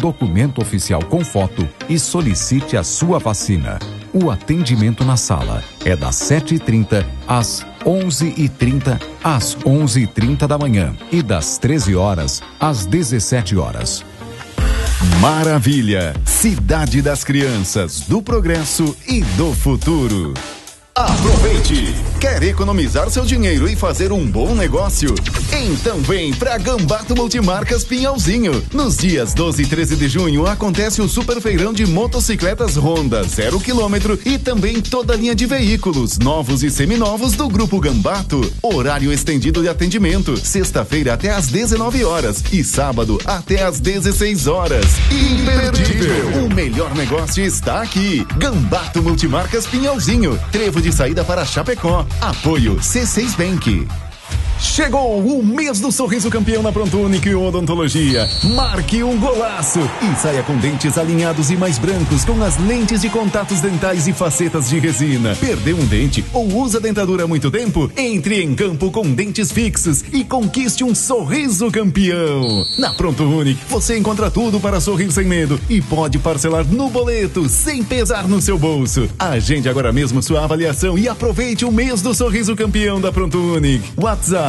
documento oficial com foto e solicite a sua vacina. O atendimento na sala é das 7h30 às 11h30 às 11h30 da manhã e das 13 horas às 17 horas. Maravilha, cidade das crianças, do progresso e do futuro. Aproveite! Quer economizar seu dinheiro e fazer um bom negócio? Então vem pra Gambato Multimarcas Pinhalzinho. Nos dias 12 e 13 de junho acontece o Super Feirão de motocicletas Honda 0 km e também toda a linha de veículos, novos e seminovos do Grupo Gambato. Horário estendido de atendimento, sexta-feira até às 19 horas e sábado até às 16 horas. Imperdível! O melhor negócio está aqui. Gambato Multimarcas Pinhalzinho. Trevo de saída para Chapecó. Apoio C6 Bank. Chegou o mês do sorriso campeão na Pronto Único e Odontologia. Marque um golaço e saia com dentes alinhados e mais brancos com as lentes de contatos dentais e facetas de resina. Perdeu um dente ou usa dentadura há muito tempo? Entre em campo com dentes fixos e conquiste um sorriso campeão. Na Pronto Único você encontra tudo para sorrir sem medo e pode parcelar no boleto sem pesar no seu bolso. Agende agora mesmo sua avaliação e aproveite o mês do sorriso campeão da Pronto Único. WhatsApp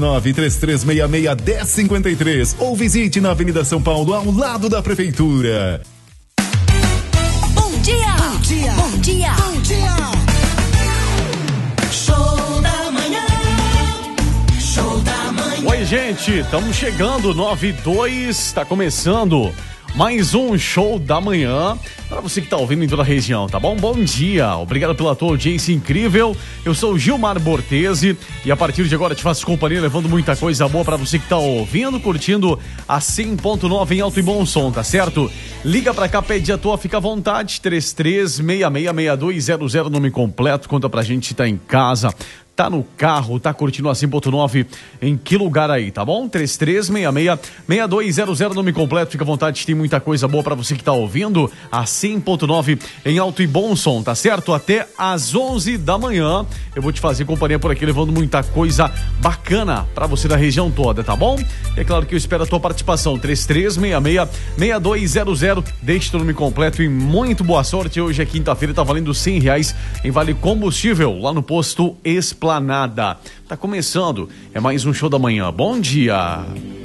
4933661053 ou visite na Avenida São Paulo ao lado da Prefeitura. Bom dia! Bom dia! Bom dia! Bom dia! Show da manhã! Show da manhã! Oi, gente, estamos chegando, 9:02, está começando mais um Show da Manhã, para você que está ouvindo em toda a região, tá bom? Bom dia, obrigado pela tua audiência incrível. Eu sou o Gilmar Bortese e a partir de agora te faço companhia, levando muita coisa boa para você que está ouvindo, curtindo a 100.9 em alto e bom som, tá certo? Liga pra cá, pede a tua, fica à vontade, 33666200, nome completo, conta pra gente se tá em casa, tá no carro, tá curtindo a 100.9, em que lugar aí, tá bom? 33666200, nome completo, fica à vontade, tem muita coisa boa pra você que tá ouvindo a 100.9 em alto e bom som, tá certo? Até às 11 da manhã eu vou te fazer companhia por aqui, levando muita coisa bacana pra você da região toda, tá bom? É claro que eu espero a tua participação, 33666200, deixe teu nome completo e muito boa sorte. Hoje é quinta-feira, tá valendo R$100 em vale combustível lá no posto Esplanada. Tá começando, é mais um Show da Manhã. Bom dia!